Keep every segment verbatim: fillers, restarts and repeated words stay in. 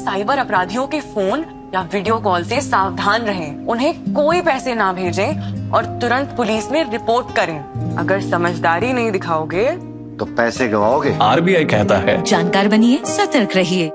Cyber अपराधियों के phone या वीडियो कॉल से सावधान रहें। उन्हें कोई पैसे ना भेजें और तुरंत पुलिस में रिपोर्ट करें। अगर समझदारी नहीं दिखाओगे तो पैसे गवाओगे। आरबीआई कहता है, जानकार बनिए, सतर्क रहिए।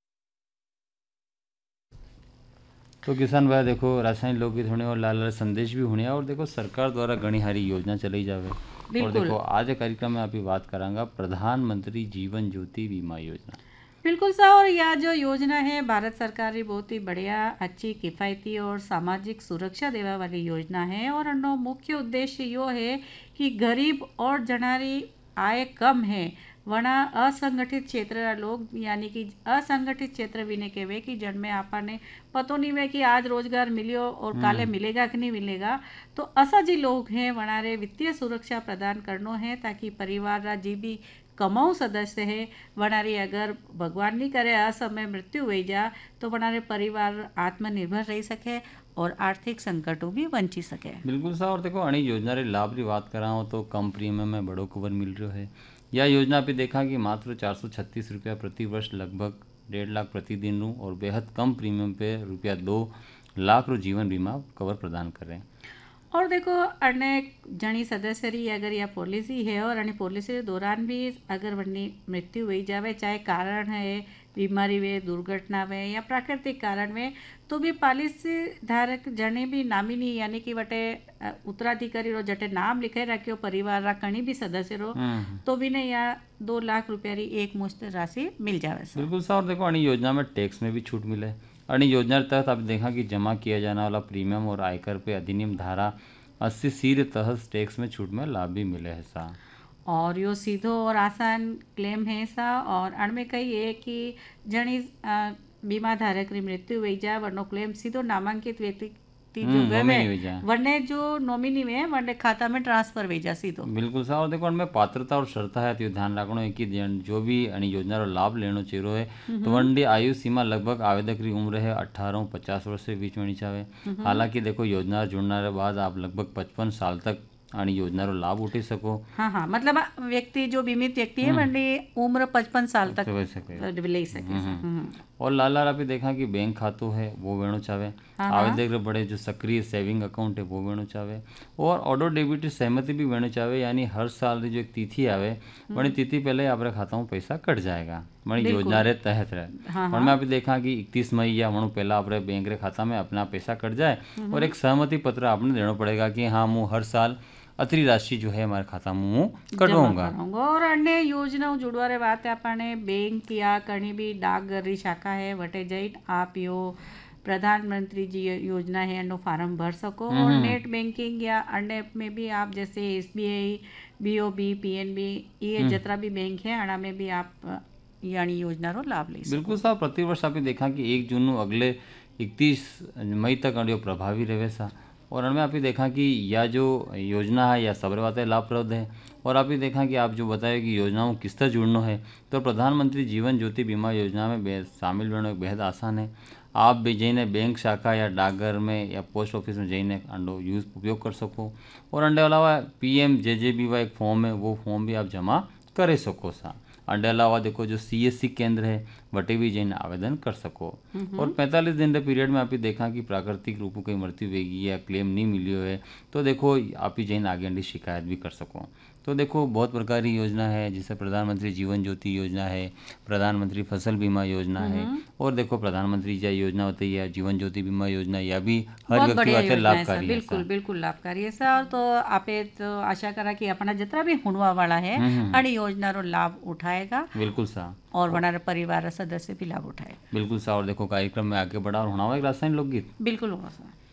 तो किसान भाई देखो रासायनिक लोकगीत होने और लाल लाल संदेश भी होने और देखो सरकार द्वारा घनी हारी योजना चलाई जावे। और देखो आज के कार्यक्रम में आप बात करांगा प्रधानमंत्री जीवन ज्योति बीमा योजना। बिल्कुल सर, और यह जो योजना है भारत सरकार की बहुत ही बढ़िया, अच्छी, किफ़ायती और सामाजिक सुरक्षा देवा वाली योजना है। और अन्नो मुख्य उद्देश्य यो है कि गरीब और जनारी आय कम है वना असंगठित क्षेत्र लोग, यानी कि असंगठित क्षेत्र भी ने कहे कि जन्में आपने पतो नहीं हुए कि आज रोजगार मिलियो और काले मिलेगा कि नहीं मिलेगा, तो असा जी लोग हैं वनारे वित्तीय सुरक्षा प्रदान करनो है ताकि परिवार रा जी भी कमाऊ सदस्य है वनारी अगर भगवान नहीं करे असमय मृत्यु हुई जा तो वनारे परिवार आत्मनिर्भर रह सके और आर्थिक संकटों भी बची सके। बिल्कुल साहब, और देखो अणी योजना रे लाभ की बात कराओ तो कम प्रीमियम में बड़ो कवर मिल रहा है। यह योजना पे देखा कि मात्र चार सौ छत्तीस रुपया प्रति वर्ष लगभग डेढ़ लाख प्रतिदिन रू और बेहद कम प्रीमियम पे रुपया दो लाख रू जीवन बीमा कवर प्रदान कर रहे हैं। और देखो अन्य जनी सदस्य री अगर यह पॉलिसी है और अन्य पॉलिसी के दौरान भी अगर वनी मृत्यु हुई जावे, चाहे कारण है बीमारी वे, दुर्घटना वे या प्राकृतिक कारण में, तो भी पॉलिसी धारक जने भी नामिनी यानी कि वटे उत्तराधिकारी रो जटे नाम लिखे रखियो परिवार रा कणी भी सदस्य रो तो भी ने या दो लाख रुपया री एक मुश्त राशि मिल जावे। बिल्कुल साहब, देखो अणी योजना में टैक्स में भी छूट मिले। अणी योजना के तहत आप देखा कि जमा किया जाने वाला प्रीमियम और आयकर पे अधिनियम धारा अस्सी सी के तहत टैक्स में छूट में लाभ भी मिले है सा। और यो सीधो और आसान क्लेम है सा। और अणमें कही है कि जनी बीमा धारक री मृत्यु हुई जाए वरनो क्लेम सीधो नामांकित व्यक्ति जो वरने जो नॉमिनी में वरने खाता में ट्रांसफर हो जा सीधो। बिल्कुल साहब, और देखो उनमें पात्रता और शर्ता है तो ध्यान रखना है कि जो भी अणी योजना रो लाभ लेनो चाहिए है तो वनडी आयु सीमा लगभग आवेदक री उम्र है अठारह पचास वर्ष के बीच में चाहे। हालांकि देखो योजना जुड़ने के बाद आप लगभग पचपन साल तक आनी योजना रो लाभ उठा सको। हाँ हाँ, मतलब व्यक्ति जो बीमित व्यक्ति है वनडी उम्र पचपन साल तक ले सके। और लाल लाल आप देखा कि बैंक खातों है वो वेणो चाहे। आवेदक बड़े जो सक्रिय सेविंग अकाउंट है वो वेणो चाहे और ऑटो डेबिट सहमति भी वेणो चाहे, यानी हर साल जो एक तिथि आवे वही तिथि पहले आपरे खाता में पैसा कट जाएगा वही योजना रे तहत रहे। और मैं अभी देखा कि इकतीस मई या वनु पहला अपने बैंक रे खाता में अपना पैसा कट जाए और एक सहमति पत्र आपने देना पड़ेगा कि हाँ मैं हर साल अतरी राशि जो है हमारे खाता में कटवाऊंगा। और अन्य योजना जुड़वा रे बात है अपने बैंक या कहीं भी डाकघर री शाखा है वटे जाई आप यो प्रधानमंत्री जी योजना है अनो फार्म भर सको। और नेट बैंकिंग या अन्य में भी आप जैसे एसबीआई, बीओबी, पीएनबी ये जितना भी बैंक है अना में भी आप यानी योजना रो लाभ ले सको। बिल्कुल साहब, प्रतिवर्ष आपने देखा कि एक जून अगले इकतीस मई तक अड़ियो प्रभावी रहे सा। और उनमें आप ही देखा कि यह जो योजना है यह सब्र बातें लाभप्रद है। और आप ही देखा कि आप जो बताए कि योजनाओं किस तरह जुड़ना है तो प्रधानमंत्री जीवन ज्योति बीमा योजना में शामिल होना बेहद आसान है। आप भी जैने बैंक शाखा या डाकघर में या पोस्ट ऑफिस में जैने अंडो यूज उपयोग कर सको। और अंडे अलावा पी एम जे जे बी वाई एक फॉर्म है वो फॉर्म भी आप जमा करे सको सा। अंडे अलावा देखो जो सी एस सी केंद्र है वटे भी जैन आवेदन कर सको। और पैंतालीस दिन के पीरियड में आप ही देखा कि प्राकृतिक रूपों की मृत्यु होगी या क्लेम नहीं मिलियो है तो देखो आप ही जैन आगे अंडी शिकायत भी कर सको। तो देखो बहुत प्रकार की योजना है जैसे प्रधानमंत्री जीवन ज्योति योजना है, प्रधानमंत्री फसल बीमा योजना है और देखो प्रधानमंत्री जय योजना होती है जीवन ज्योति बीमा योजना, यह भी हर व्यक्ति वास्ते लाभकारी है। बिल्कुल बिल्कुल लाभकारी है सर। तो आपे तो आशा करा कि अपना जितना भी हुनवा वाला है अण योजना रो लाभ उठाएगा। बिल्कुल सर, और हमारे परिवार सदस्य भी लाभ उठाए। बिल्कुल सर। और देखो कार्यक्रम में आगे बढ़ा और होना हुआ एक रासायनिक लोकगीत। बिल्कुल होगा सर।